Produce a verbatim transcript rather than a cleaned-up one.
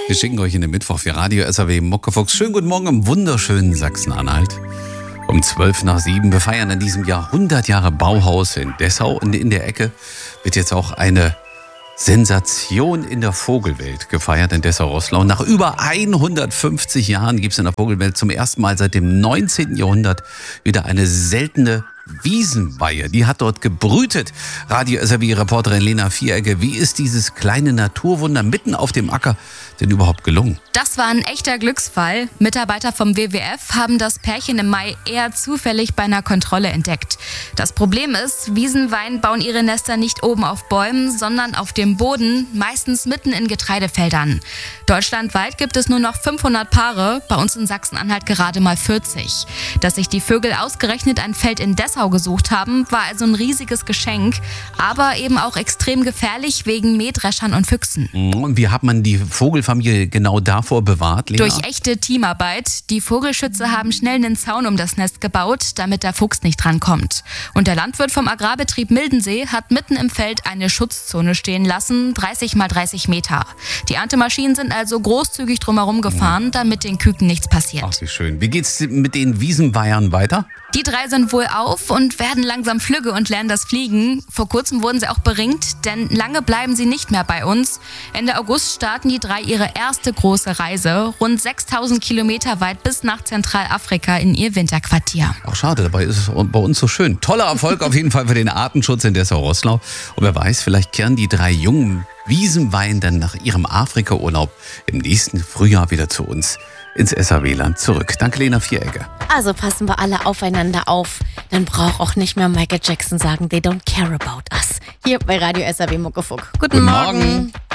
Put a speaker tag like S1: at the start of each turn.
S1: Wir schicken euch in den Mittwoch für Radio S R W Muckefuchs. Schönen guten Morgen im wunderschönen Sachsen-Anhalt. Um zwölf nach sieben. Wir feiern in diesem Jahr hundert Jahre Bauhaus in Dessau. Und in der Ecke wird jetzt auch eine Sensation in der Vogelwelt gefeiert in Dessau-Roßlau. Nach über hundertfünfzig Jahren gibt es in der Vogelwelt zum ersten Mal seit dem neunzehnten Jahrhundert wieder eine seltene Wiesenweihe. Die hat dort gebrütet. Radio S R W-Reporterin Lena Vieregge, wie ist dieses kleine Naturwunder mitten auf dem Acker denn überhaupt gelungen?
S2: Das war ein echter Glücksfall. Mitarbeiter vom W W F haben das Pärchen im Mai eher zufällig bei einer Kontrolle entdeckt. Das Problem ist, Wiesenweihen bauen ihre Nester nicht oben auf Bäumen, sondern auf dem Boden, meistens mitten in Getreidefeldern. Deutschlandweit gibt es nur noch fünfhundert Paare, bei uns in Sachsen-Anhalt gerade mal vierzig. Dass sich die Vögel ausgerechnet ein Feld in Dessau gesucht haben, war also ein riesiges Geschenk, aber eben auch extrem gefährlich wegen Mähdreschern und Füchsen.
S1: Und wie hat man die Vogelfamilie genau davor bewahrt, Lena?
S2: Durch echte Teamarbeit. Die Vogelschützer haben schnell einen Zaun um das Nest gebaut, damit der Fuchs nicht drankommt. Und der Landwirt vom Agrarbetrieb Mildensee hat mitten im Feld eine Schutzzone stehen lassen, dreißig mal dreißig Meter. Die Erntemaschinen sind also großzügig drumherum gefahren, damit den Küken nichts passiert.
S1: Ach, wie schön. Wie geht's mit den Wiesenweihern weiter?
S2: Die drei sind wohl auf und werden langsam flügge und lernen das Fliegen. Vor kurzem wurden sie auch beringt, denn lange bleiben sie nicht mehr bei uns. Ende August starten die drei ihre erste große Reise, rund sechstausend Kilometer weit bis nach Zentralafrika in ihr Winterquartier.
S1: Ach schade, dabei ist es bei uns so schön. Toller Erfolg auf jeden Fall für den Artenschutz in Dessau-Roßlau. Und wer weiß, vielleicht kehren die drei jungen Wiesenweihen dann nach ihrem Afrika-Urlaub im nächsten Frühjahr wieder zu uns ins S R W-Land zurück. Danke, Lena Vieregge.
S3: Also passen wir alle aufeinander auf. Dann braucht auch nicht mehr Michael Jackson sagen, they don't care about us. Hier bei Radio S R W Muckefuck. Guten,
S1: Guten
S3: Morgen.
S1: Morgen.